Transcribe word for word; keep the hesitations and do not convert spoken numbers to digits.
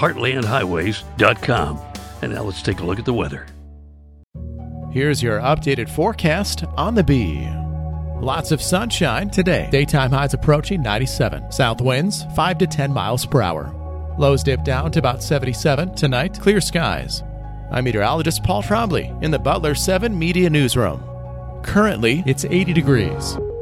heartland highways dot com. And now let's take a look at the weather. Here's your updated forecast on the Bee. Lots of sunshine today. Daytime highs approaching ninety-seven. South winds five to ten miles per hour. Lows dip down to about seventy-seven. Tonight, clear skies. I'm meteorologist Paul Trombley in the Butler seven Media Newsroom. Currently, it's eighty degrees.